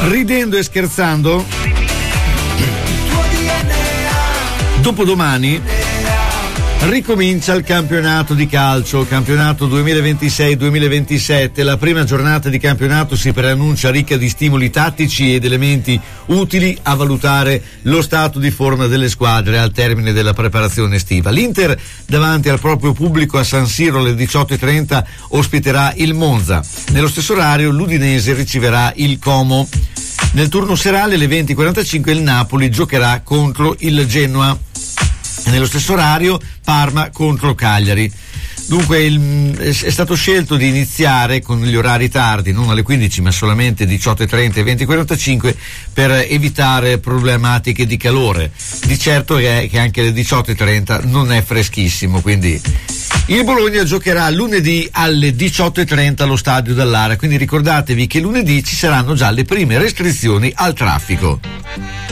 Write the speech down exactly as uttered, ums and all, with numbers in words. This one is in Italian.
Ridendo e scherzando, dopodomani ricomincia il campionato di calcio, campionato duemilaventisei duemilaventisette. La prima giornata di campionato si preannuncia ricca di stimoli tattici ed elementi utili a valutare lo stato di forma delle squadre al termine della preparazione estiva. L'Inter, davanti al proprio pubblico a San Siro alle diciotto e trenta, ospiterà il Monza. Nello stesso orario l'Udinese riceverà il Como. Nel turno serale alle venti e quarantacinque il Napoli giocherà contro il Genoa. Nello stesso orario Parma contro Cagliari. Dunque il, è stato scelto di iniziare con gli orari tardi, non alle quindici ma solamente diciotto e trenta e venti e quarantacinque, per evitare problematiche di calore. Di certo è che anche alle diciotto e trenta non è freschissimo, quindi il Bologna giocherà lunedì alle diciotto e trenta allo stadio Dallara, quindi ricordatevi che lunedì ci saranno già le prime restrizioni al traffico.